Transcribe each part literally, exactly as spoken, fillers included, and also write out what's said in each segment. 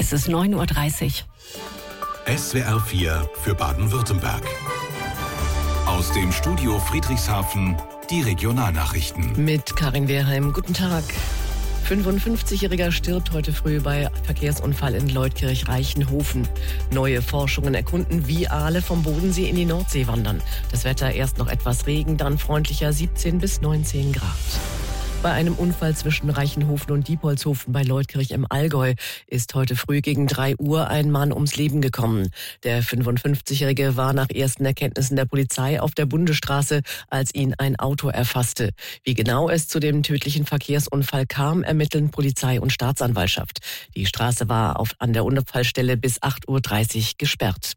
Es ist neun Uhr dreißig. S W R vier für Baden-Württemberg. Aus dem Studio Friedrichshafen die Regionalnachrichten. Mit Karin Wehrheim, guten Tag. fünfundfünfzigjähriger stirbt heute früh bei Verkehrsunfall in Leutkirch-Reichenhofen. Neue Forschungen erkunden, wie Aale vom Bodensee in die Nordsee wandern. Das Wetter erst noch etwas Regen, dann freundlicher siebzehn bis neunzehn Grad. Bei einem Unfall zwischen Reichenhofen und Diepholzhofen bei Leutkirch im Allgäu ist heute früh gegen drei Uhr ein Mann ums Leben gekommen. Der fünfundfünfzigjährige war nach ersten Erkenntnissen der Polizei auf der Bundesstraße, als ihn ein Auto erfasste. Wie genau es zu dem tödlichen Verkehrsunfall kam, ermitteln Polizei und Staatsanwaltschaft. Die Straße war auf, an der Unfallstelle bis acht Uhr dreißig gesperrt.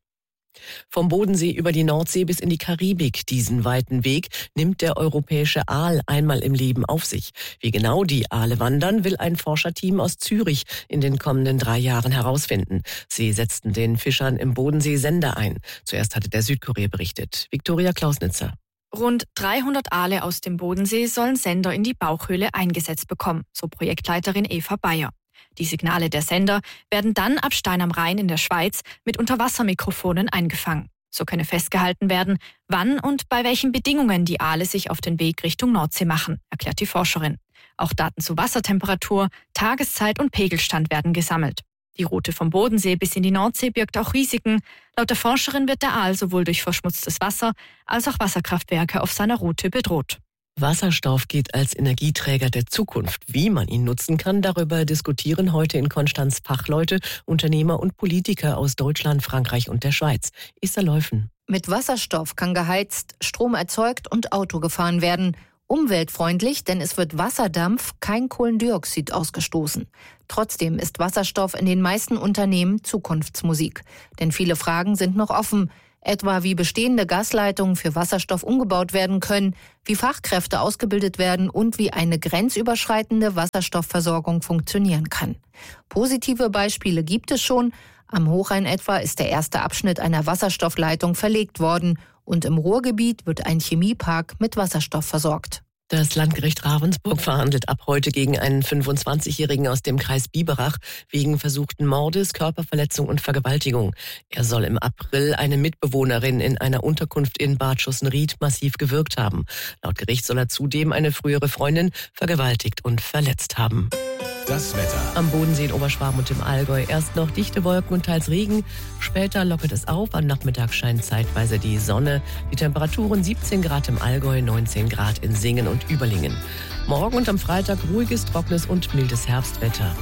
Vom Bodensee über die Nordsee bis in die Karibik. Diesen weiten Weg nimmt der europäische Aal einmal im Leben auf sich. Wie genau die Aale wandern, will ein Forscherteam aus Zürich in den kommenden drei Jahren herausfinden. Sie setzten den Fischern im Bodensee Sender ein. Zuerst hatte der Südkurier berichtet. Viktoria Klausnitzer. Rund dreihundert Aale aus dem Bodensee sollen Sender in die Bauchhöhle eingesetzt bekommen, so Projektleiterin Eva Bayer. Die Signale der Sender werden dann ab Stein am Rhein in der Schweiz mit Unterwassermikrofonen eingefangen. So könne festgehalten werden, wann und bei welchen Bedingungen die Aale sich auf den Weg Richtung Nordsee machen, erklärt die Forscherin. Auch Daten zu Wassertemperatur, Tageszeit und Pegelstand werden gesammelt. Die Route vom Bodensee bis in die Nordsee birgt auch Risiken. Laut der Forscherin wird der Aal sowohl durch verschmutztes Wasser als auch Wasserkraftwerke auf seiner Route bedroht. Wasserstoff gilt als Energieträger der Zukunft. Wie man ihn nutzen kann, darüber diskutieren heute in Konstanz Fachleute, Unternehmer und Politiker aus Deutschland, Frankreich und der Schweiz. Issa Leufen. Mit Wasserstoff kann geheizt, Strom erzeugt und Auto gefahren werden. Umweltfreundlich, denn es wird Wasserdampf, kein Kohlendioxid ausgestoßen. Trotzdem ist Wasserstoff in den meisten Unternehmen Zukunftsmusik. Denn viele Fragen sind noch offen. Etwa wie bestehende Gasleitungen für Wasserstoff umgebaut werden können, wie Fachkräfte ausgebildet werden und wie eine grenzüberschreitende Wasserstoffversorgung funktionieren kann. Positive Beispiele gibt es schon. Am Hochrhein etwa ist der erste Abschnitt einer Wasserstoffleitung verlegt worden und im Ruhrgebiet wird ein Chemiepark mit Wasserstoff versorgt. Das Landgericht Ravensburg verhandelt ab heute gegen einen fünfundzwanzigjährigen aus dem Kreis Biberach wegen versuchten Mordes, Körperverletzung und Vergewaltigung. Er soll im April eine Mitbewohnerin in einer Unterkunft in Bad Schussenried massiv gewürgt haben. Laut Gericht soll er zudem eine frühere Freundin vergewaltigt und verletzt haben. Das Wetter. Am Bodensee in Oberschwaben und im Allgäu erst noch dichte Wolken und teils Regen. Später lockert es auf. Am Nachmittag scheint zeitweise die Sonne. Die Temperaturen siebzehn Grad im Allgäu, neunzehn Grad in Singen und Überlingen. Morgen und am Freitag ruhiges, trockenes und mildes Herbstwetter.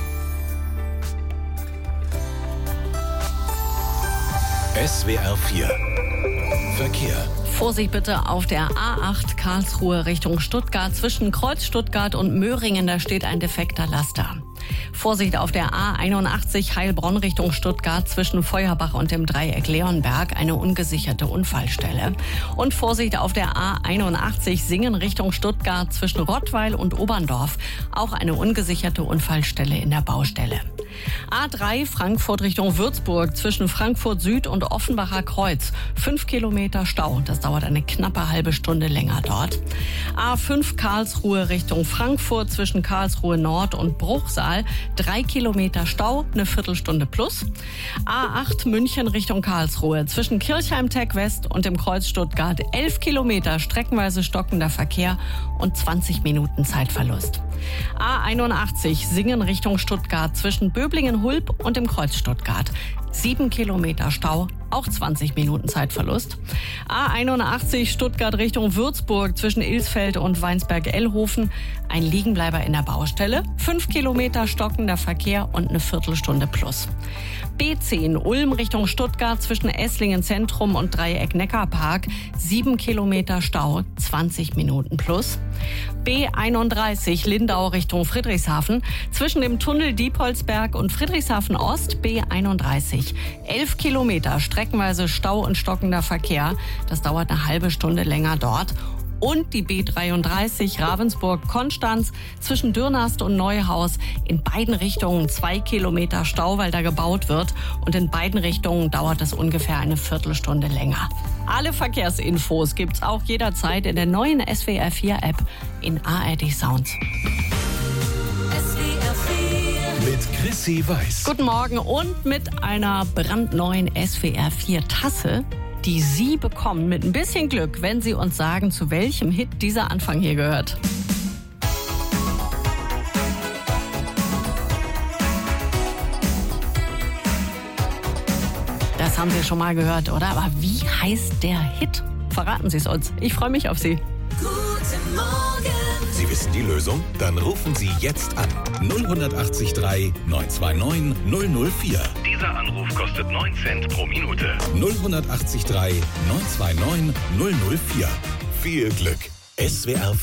S W R vier Verkehr. Vorsicht bitte auf der A acht Karlsruhe Richtung Stuttgart. Zwischen Kreuz Stuttgart und Möhringen, da steht ein defekter Laster. Vorsicht auf der A einundachtzig Heilbronn Richtung Stuttgart zwischen Feuerbach und dem Dreieck Leonberg, eine ungesicherte Unfallstelle. Und Vorsicht auf der A einundachtzig Singen Richtung Stuttgart zwischen Rottweil und Oberndorf, auch eine ungesicherte Unfallstelle in der Baustelle. A drei Frankfurt Richtung Würzburg zwischen Frankfurt Süd und Offenbacher Kreuz, fünf Kilometer Stau, das dauert eine knappe halbe Stunde länger dort. A fünf Karlsruhe Richtung Frankfurt zwischen Karlsruhe Nord und Bruchsal, drei Kilometer Stau, eine Viertelstunde plus. A acht München Richtung Karlsruhe zwischen Kirchheim-Tech West und dem Kreuz Stuttgart, elf Kilometer streckenweise stockender Verkehr und zwanzig Minuten Zeitverlust. A einundachtzig Singen Richtung Stuttgart zwischen Böblingen-Hulb und dem Kreuz Stuttgart. sieben Kilometer Stau, auch zwanzig Minuten Zeitverlust. A einundachtzig Stuttgart Richtung Würzburg zwischen Ilsfeld und Weinsberg-Ellhofen. Ein Liegenbleiber in der Baustelle, fünf Kilometer stockender Verkehr und eine Viertelstunde plus. B zehn Ulm Richtung Stuttgart zwischen Esslingen Zentrum und Dreieck Neckarpark, sieben Kilometer Stau, zwanzig Minuten plus. B einunddreißig Lindau Richtung Friedrichshafen zwischen dem Tunnel Diepholzberg und Friedrichshafen Ost, B einunddreißig. elf Kilometer streckenweise Stau und stockender Verkehr. Das dauert eine halbe Stunde länger dort. Und die B dreiunddreißig Ravensburg-Konstanz zwischen Dürnast und Neuhaus. In beiden Richtungen zwei Kilometer Stau, weil da gebaut wird. Und in beiden Richtungen dauert es ungefähr eine Viertelstunde länger. Alle Verkehrsinfos gibt's auch jederzeit in der neuen S W R vier App in A R D Sounds. Mit Mit Chrissy Weiß. Guten Morgen und mit einer brandneuen S W R vier Tasse, die Sie bekommen mit ein bisschen Glück, wenn Sie uns sagen, zu welchem Hit dieser Anfang hier gehört. Das haben Sie schon mal gehört, oder? Aber wie heißt der Hit? Verraten Sie es uns. Ich freue mich auf Sie. Guten Morgen. Sie wissen die Lösung? Dann rufen Sie jetzt an. null acht drei neun zwei neun null null vier. Dieser Anruf kostet neun Cent pro Minute. null acht drei neun zwei neun null null vier. Viel Glück. S W R